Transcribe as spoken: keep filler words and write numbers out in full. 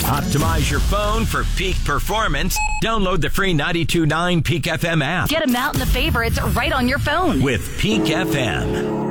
Optimize your phone for peak performance. Download the free ninety-two point nine Peak F M app. Get them out in the favorites right on your phone. With Peak F M.